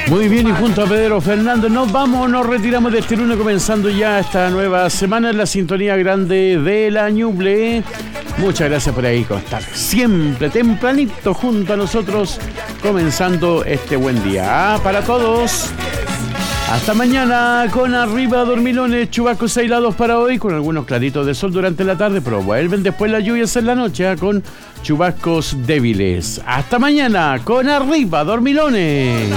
Muy bien, y junto a Pedro Fernández nos retiramos de este lunes, comenzando ya esta nueva semana en la sintonía grande de la Ñuble. Muchas gracias por ahí estar siempre tempranito junto a nosotros, comenzando este buen día para todos. Hasta mañana con arriba dormilones, chubascos aislados para hoy, con algunos claritos de sol durante la tarde, pero vuelven después las lluvias en la noche con chubascos débiles. Hasta mañana con arriba dormilones.